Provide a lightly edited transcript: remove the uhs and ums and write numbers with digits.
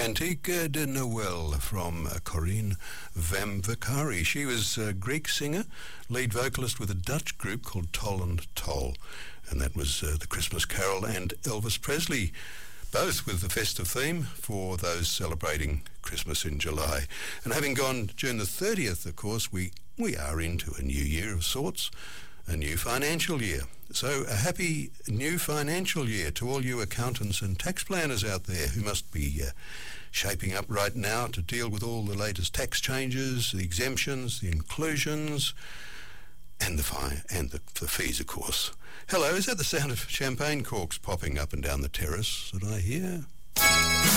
Antica de Noel from Corinne Van Vicari. She was a Greek singer, lead vocalist with a Dutch group called Toll and Toll, and that was the Christmas Carol, and Elvis Presley, both with the festive theme for those celebrating Christmas in July. And having gone June the 30th, of course, we are into a new year of sorts, a new financial year. So a happy new financial year to all you accountants and tax planners out there who must be shaping up right now to deal with all the latest tax changes, the exemptions, the inclusions, and the fees, of course. Hello, is that the sound of champagne corks popping up and down the terrace that I hear?